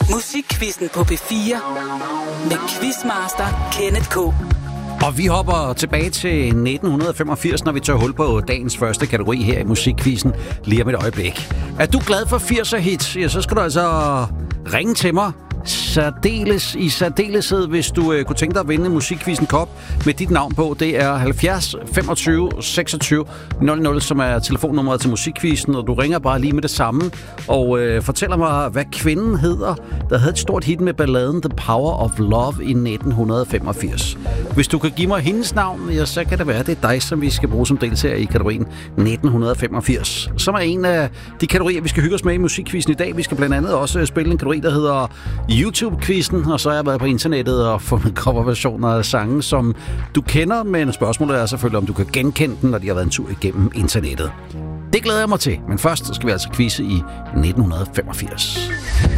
Musikquizzen på P4 med Quizmaster Kenneth K. Og vi hopper tilbage til 1985, når vi tager hul på dagens første kategori her i Musikquizzen lige om et øjeblik. Er du glad for 80'er hits? Ja, så skal du altså ringe til mig. I særdeleshed, hvis du kunne tænke dig at vinde Musikquizzen Kop med dit navn på. Det er 70 25 26 00, som er telefonnummeret til Musikquizzen, og du ringer bare lige med det samme og fortæller mig, hvad kvinden hedder, der havde et stort hit med balladen The Power of Love i 1985. Hvis du kan give mig hendes navn, ja, så kan det være, det er dig, som vi skal bruge som deltager i kategorien 1985, som er en af de kategorier, vi skal hygge os med i Musikquizzen i dag. Vi skal blandt andet også spille en kategori, der hedder YouTube-quizzen, og så har jeg været på internettet og fundet coverversioner af sange, som du kender, men spørgsmålet er selvfølgelig, om du kan genkende den, når de har været en tur igennem internettet. Det glæder jeg mig til, men først skal vi altså quizze i 1985.